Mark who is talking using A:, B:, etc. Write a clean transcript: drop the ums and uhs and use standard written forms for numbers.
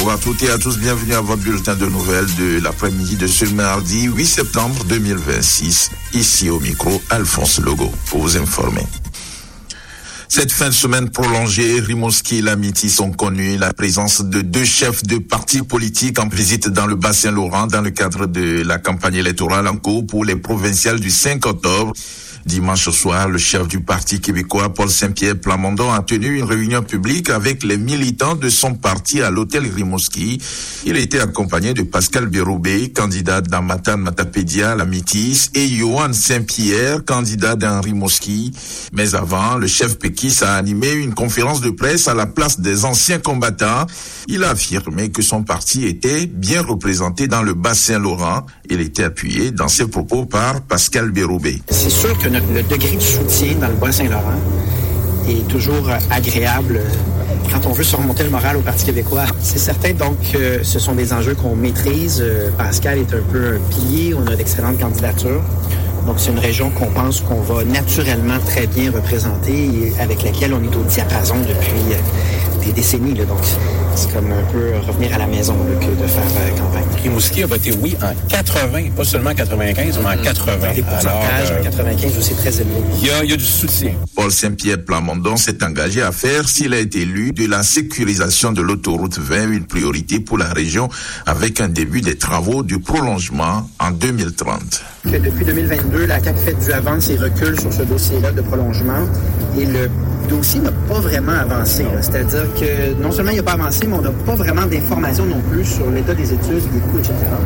A: Bonjour à toutes et à tous, bienvenue à votre bulletin de nouvelles de l'après-midi de ce mardi 8 septembre 2026. Ici au micro, Alphonse Logo, pour vous informer. Cette fin de semaine prolongée, Rimouski et Lamiti sont connus. La présence de deux chefs de partis politiques en visite dans le bassin Laurent dans le cadre de la campagne électorale en cours pour les provinciales du 5 octobre. Dimanche soir, le chef du Parti québécois, Paul Saint-Pierre Plamondon, a tenu une réunion publique avec les militants de son parti à l'hôtel Rimouski. Il a été accompagné de Pascal Béroubé, candidat dans Matane-Matapédia, la Métis, et Johan Saint-Pierre, candidat dans Rimouski. Mais avant, le chef péquiste a animé une conférence de presse à la place des anciens combattants. Il a affirmé que son parti était bien représenté dans le bassin Laurent. Il était appuyé dans ses propos par Pascal Béroubé.
B: C'est sûr que le degré de soutien dans le Bas-Saint-Laurent est toujours agréable quand on veut surmonter le moral au Parti québécois. C'est certain donc que ce sont des enjeux qu'on maîtrise. Pascal est un peu un pilier, on a d'excellentes candidatures. Donc c'est une région qu'on pense qu'on va naturellement très bien représenter et avec laquelle on est au diapason depuis des décennies. Là. Donc c'est comme un peu revenir à la maison là, que de faire campagne.
C: Rimouski a voté oui en 80, pas seulement en 95, mais en 80.
B: Les pourcentages en 95 aussi très élevés.
C: Il y a du soutien.
A: Paul Saint-Pierre Plamondon s'est engagé à faire, s'il a été élu, de la sécurisation de l'autoroute 20 une priorité pour la région avec un début des travaux du prolongement en 2030.
B: Que depuis 2022, la CAQ fait du avance et recule sur ce dossier-là de prolongement et le dossier n'a pas vraiment avancé. Là. C'est-à-dire que non seulement il n'a pas avancé, mais on n'a pas vraiment d'informations non plus sur l'état des études, des coûts, etc.